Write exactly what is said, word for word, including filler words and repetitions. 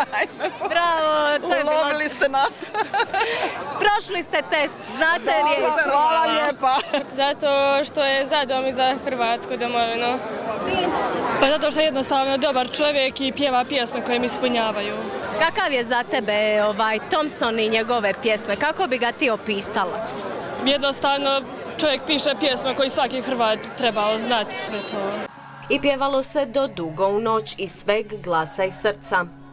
Bravo, to je bilo... Ulovili ste nas. Prošli ste test, znate riječ. Hvala lijepa. Zato što je za dom i za Hrvatsku domovinu. Pa zato što je jednostavno dobar čovjek i pjeva pjesme koje mi ispunjavaju. Kakav je za tebe ovaj Thompson i njegove pjesme? Kako bi ga ti opisala? Jednostavno čovjek piše pjesme koji svaki Hrvat trebao znati sve to. I pjevalo se do dugo u noć iz sveg glasa i srca.